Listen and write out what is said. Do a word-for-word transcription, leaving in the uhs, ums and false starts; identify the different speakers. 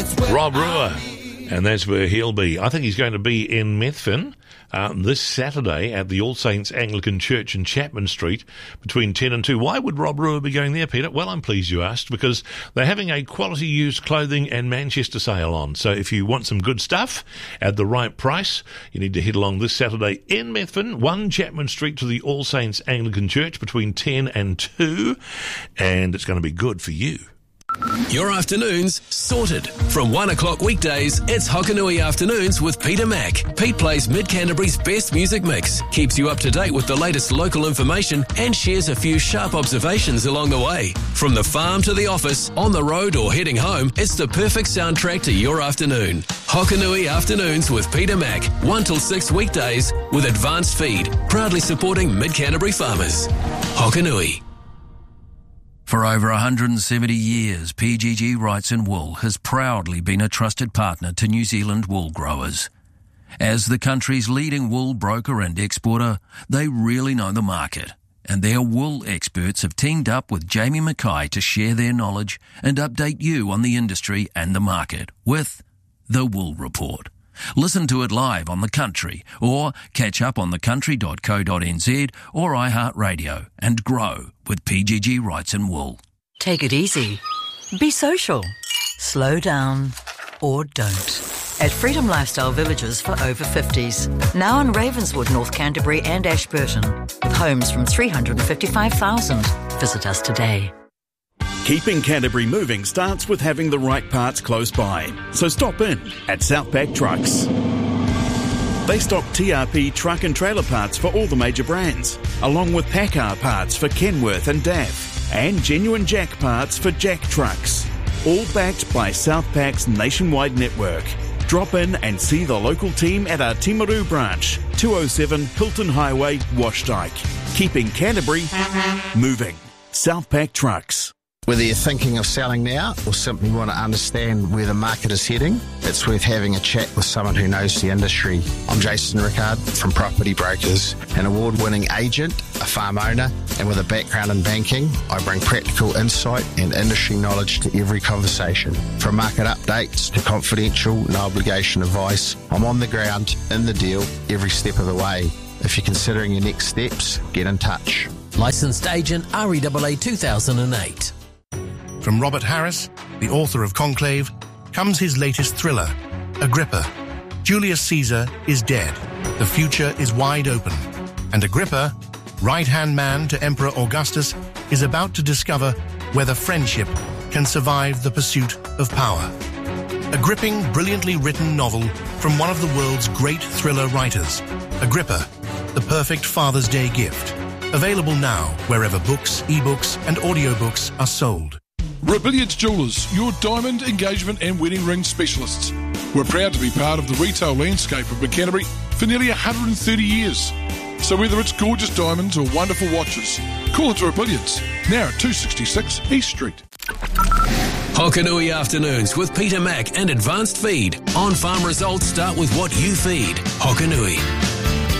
Speaker 1: Rob Rua, and that's where he'll be. I think he's going to be in Methven uh, this Saturday at the All Saints Anglican Church in Chapman Street between ten and two. Why would Rob Rua be going there, Peter? Well, I'm pleased you asked, because they're having a quality used clothing and Manchester sale on. So if you want some good stuff at the right price, you need to head along this Saturday in Methven, one Chapman Street, to the All Saints Anglican Church between ten and two, and it's going to be good for you.
Speaker 2: Your afternoons sorted. From one o'clock weekdays, it's Hokanui Afternoons with Peter Mack. Pete plays Mid-Canterbury's best music mix, keeps you up to date with the latest local information, and shares a few sharp observations along the way. From the farm to the office, on the road or heading home, it's the perfect soundtrack to your afternoon. Hokanui Afternoons with Peter Mack, one till six weekdays with Advanced Feed, proudly supporting Mid-Canterbury farmers. Hokanui.
Speaker 3: For over one hundred seventy years, P G G Wrights and Wool has proudly been a trusted partner to New Zealand wool growers. As the country's leading wool broker and exporter, they really know the market, and their wool experts have teamed up with Jamie Mackay to share their knowledge and update you on the industry and the market with The Wool Report. Listen to it live on The Country, or catch up on the country dot co dot n z or iHeartRadio, and grow with P G G Wrights and Wool.
Speaker 4: Take it easy. Be social. Slow down. Or don't. At Freedom Lifestyle Villages for over fifties. Now in Ravenswood, North Canterbury and Ashburton. With homes from three hundred fifty-five thousand. Visit us today.
Speaker 5: Keeping Canterbury moving starts with having the right parts close by. So stop in at Southpack Trucks. They stock T R P truck and trailer parts for all the major brands, along with Packard parts for Kenworth and D A F, and genuine Jack parts for Jack trucks. All backed by Southpack's nationwide network. Drop in and see the local team at our Timaru branch, two oh seven Hilton Highway, Washdyke. Keeping Canterbury moving. Southpack Trucks.
Speaker 6: Whether you're thinking of selling now or simply want to understand where the market is heading, it's worth having a chat with someone who knows the industry. I'm Jason Rickard from Property Brokers, an award-winning agent, a farm owner, and with a background in banking, I bring practical insight and industry knowledge to every conversation. From market updates to confidential, no obligation advice, I'm on the ground, in the deal, every step of the way. If you're considering your next steps, get in touch.
Speaker 2: Licensed agent R E A A two thousand eight.
Speaker 7: From Robert Harris, the author of Conclave, comes his latest thriller, Agrippa. Julius Caesar is dead. The future is wide open. And Agrippa, right-hand man to Emperor Augustus, is about to discover whether friendship can survive the pursuit of power. A gripping, brilliantly written novel from one of the world's great thriller writers, Agrippa, the perfect Father's Day gift. Available now wherever books, ebooks, and audiobooks are sold.
Speaker 8: Rebellions Jewellers, your diamond, engagement and wedding ring specialists. We're proud to be part of the retail landscape of Canterbury for nearly one hundred thirty years. So whether it's gorgeous diamonds or wonderful watches, call into Rebellions, now at two sixty-six East Street.
Speaker 2: Hokanui Afternoons with Peter Mack and Advanced Feed. On-farm results start with what you feed. Hokanui.